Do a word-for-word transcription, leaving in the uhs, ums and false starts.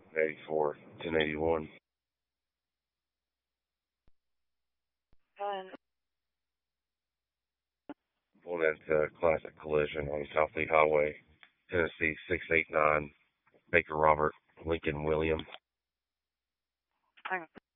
eighty-four, ten eighty-one. And Pulling into Classic Collision on South Lee Highway, Tennessee six eight nine, Baker Robert, Lincoln William. hang on.